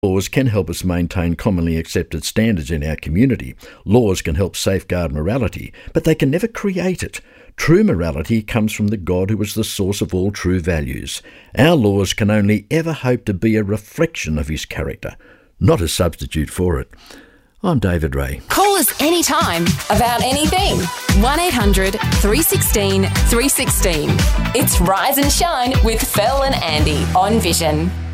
Laws can help us maintain commonly accepted standards in our community. Laws can help safeguard morality, but they can never create it. True morality comes from the God who is the source of all true values. Our laws can only ever hope to be a reflection of his character, not a substitute for it. I'm David Ray. Call us anytime about anything. 1800 316 316. It's Rise and Shine with Fel and Andy on Vision.